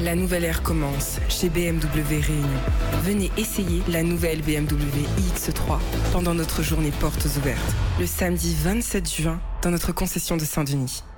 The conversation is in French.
La nouvelle ère commence chez BMW Réunion. Venez essayer la nouvelle BMW iX3 pendant notre journée portes ouvertes, le samedi 27 juin dans notre concession de Saint-Denis.